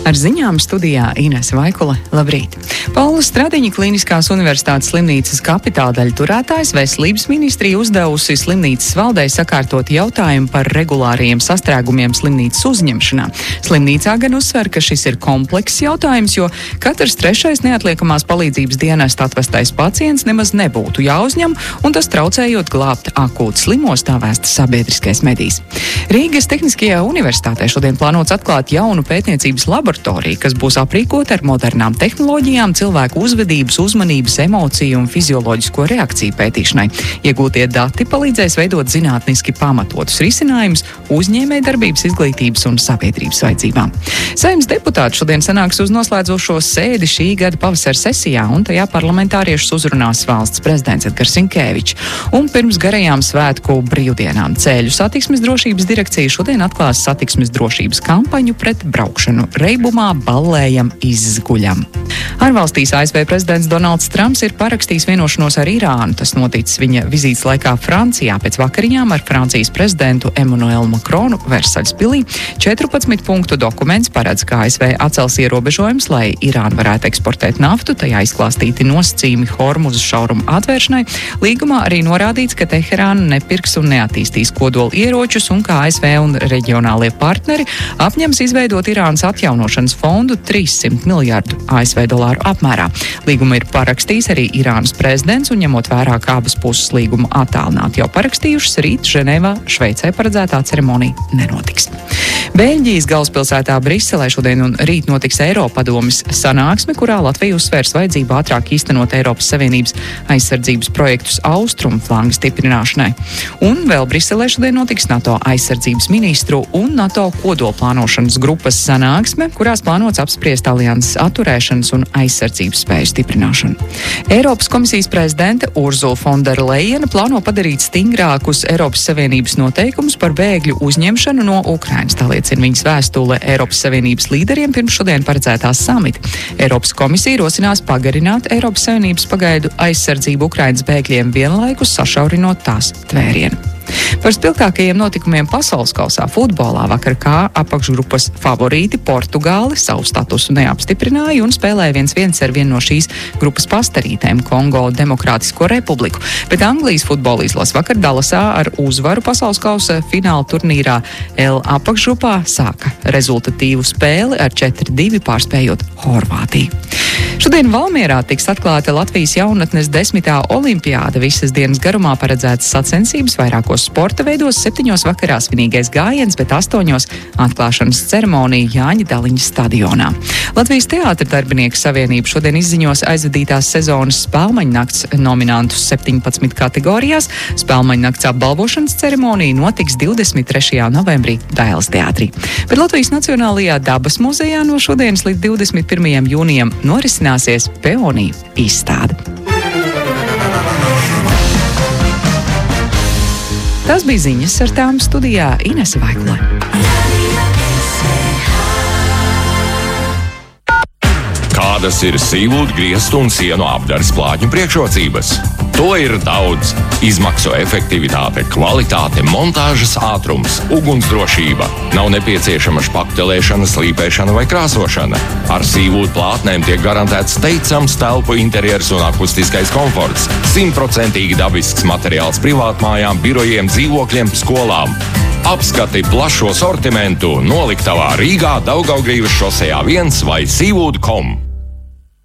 Ar ziņām studijā Inese Vaikule. Labrīt! Paula Stradiņa Kliniskās universitātes slimnīcas kapitāldaļu turētājs Veselības ministrija uzdevusi slimnīcas valdei sakārtot jautājumu par regulāriem sastrēgumiem slimnīcas uzņemšanā. Slimnīcā gan uzsver, ka šis ir komplekss jautājums, jo katrs trešais neatliekamās palīdzības dienesta atvestais pacients nemaz nebūtu jāuzņem, un tas traucējot glābt akūti slimos, tā vēsta sabiedriskais medijs. Rīgas Tehniskajā universitātē šodien plānots atklāt jaunu pētniecības laboratoriju, kas būs aprīkota ar modernām tehnoloģijām, cilvēku uzvedības, uzmanības, emociju un fizioloģisko reakciju pētīšanai. Iegūtie dati palīdzēs veidot zinātniski pamatotus risinājumus uzņēmējdarbības, izglītības un sabiedrības vajadzībām. Saeimas deputāti šodien sanāks uz noslēdzošo sēdi šī gada pavasara sesijā, un tajā parlamentāriešus uzrunās valsts prezidents Edgars Rinkēvičs. Un pirms garajām svētku brīvdienām Ceļu satiksmes drošības direkcija šodien atklās satiksmes drošības kampaņu pret braukšanu reibumā, ballējam, izguļam. Ārvalstīs ASV prezidents Donalds Trumps ir parakstījis vienošanos ar Irānu. Tas noticis viņa vizītes laikā Francijā pēc vakariņām ar Francijas prezidentu Emmanuelu Macronu Versaļas pilī. 14 punktu dokuments paredz, ka ASV atcels ierobežojums, lai Irāna varētu eksportēt naftu, tajā izklāstīti nosacījumi Hormuzas šaurumu atvēršanai. Līgumā arī norādīts, ka Teherāna nepirks un neattīstīs kodoli ieročus, un ka ASV un reģionālie partneri apņems izveidot Irānas atjaunošanas fondu 300 miljardu ASV dolāru apmērā. Līgumu ir parakstījis arī Irānas prezidents, un ņemot vērā, ka abas puses līgumu attālināt jau parakstījušas, rīt Ženēvā, Šveicē paredzētā ceremonija nenotiks. Beļģijas galvaspilsētā Briselē šodien un rīt notiks Eiropadomes sanāksme, kurā Latvija uzsvērs vajadzību ātrāk īstenot Eiropas Savienības aizsardzības projektus austrumu flangu stiprināšanai. Un vēl Briselē šodien notiks NATO aizsardzības ministru un NATO kodolplānošanas grupas sanāksme, kurās plānots apspriest alianses atturēšanas un aizsardzības spēju stiprināšanu. Eiropas komisijas prezidente Urzula von der Leyena plāno padarīt stingrākus Eiropas Savienības noteikumus par bēgļu uzņemšanu no Ukrainas. Tā liecina viņas vēstule Eiropas Savienības līderiem pirms šodien paredzētās samita. Eiropas komisija rosinās pagarināt Eiropas Savienības pagaidu aizsardzību Ukrainas bēgļiem vienlaikus sašaurinot tās tvērienu. Par spilgtākajiem notikumiem pasaules kausā futbolā vakar kā apakšgrupas favorīti Portugāli savu statusu neapstiprināja un spēlēja 1-1 ar vienu no šīs grupas pastarītēm Kongo Demokrātisko republiku. Bet Anglijas futbola izlase vakar Dallasā ar uzvaru pasaules kausa fināla turnīrā L apakšgrupā sāka rezultatīvu spēli ar 4-2 pārspējot Horvātiju. Šodien Valmierā tiks atklāta Latvijas jaunatnes 10. olimpiāda. Visas dienas garumā paredzētas sacensības vairākos sporta veidos, 7 vakarā svinīgais gājiens, bet 8 atklāšanas ceremonija Jāņa Daliņas stadionā. Latvijas teātra darbinieku savienība šodien izziņos aizvadītās sezonas Spēlmaņnakts nominantus 17 kategorijās. Spēlmaņnakts apbalvošanas ceremonija notiks 23. novembrī Dailes teātrī. Bet Latvijas Nacionālajā dabas muzejā no šodienas līdz 21. jūnijam norisināsies peoniju izstāde. Tas bija ziņas, ar tām studijā Inese Vaikule. Kādas ir sīvūdu, griestu un sienu apdares plātņu priekšrocības? To ir daudz. Izmaksu efektivitāte, kvalitāte, montāžas ātrums, ugunsdrošība. Nav nepieciešama špaktelēšana, slīpēšana vai krāsošana. Ar sīvūdu plātnēm tiek garantēts teicams telpu interjers un akustiskais komforts. 100% dabisks materiāls privātmājām, birojiem, dzīvokļiem, skolām. Apskati plašo sortimentu noliktavā Rīgā, Daugavgrīvas šosejā 1 vai sīvūdu.com.